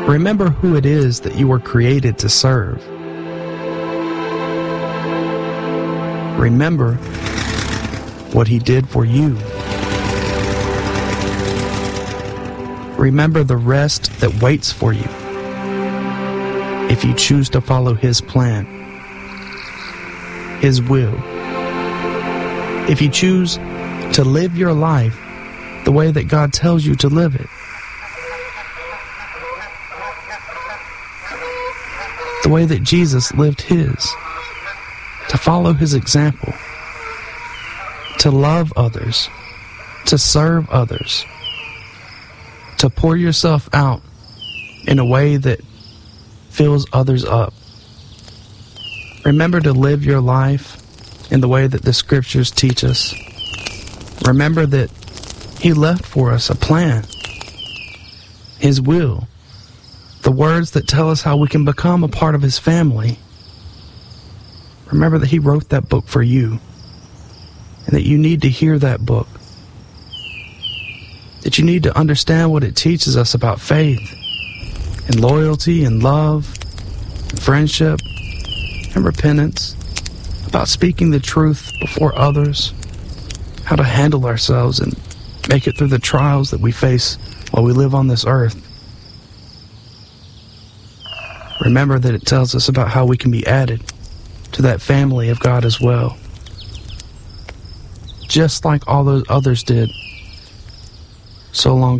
Remember who it is that you were created to serve. Remember what He did for you. Remember the rest that waits for you if you choose to follow His plan, His will. If you choose to live your life the way that God tells you to live it. The way that Jesus lived His. To follow His example. To love others. To serve others. To pour yourself out in a way that fills others up. Remember to live your life in the way that the Scriptures teach us. Remember that He left for us a plan, His will, the words that tell us how we can become a part of His family. Remember that He wrote that book for you, and that you need to hear that book, that you need to understand what it teaches us about faith, and loyalty, and love, and friendship, and repentance, about speaking the truth before others, how to handle ourselves and make it through the trials that we face while we live on this earth. Remember that it tells us about how we can be added to that family of God as well, just like all those others did so long